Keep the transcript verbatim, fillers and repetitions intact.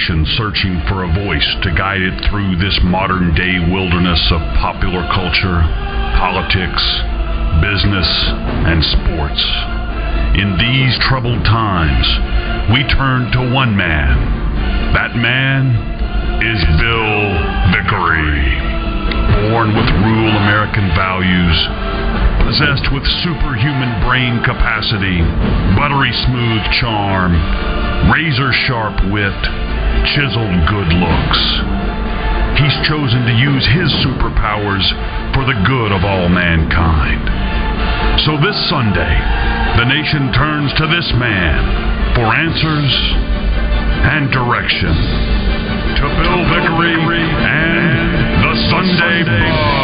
nation searching for a voice to guide it through this modern-day wilderness of popular culture, politics, business, and sports. In these troubled times, we turn to one man. That man is Bill Vickery. Born with rural American values, possessed with superhuman brain capacity, buttery smooth charm, razor-sharp wit, chiseled good looks. He's chosen to use his superpowers for the good of all mankind. So this Sunday, the nation turns to this man for answers and direction. To Bill Vickery and the Sunday Buzz.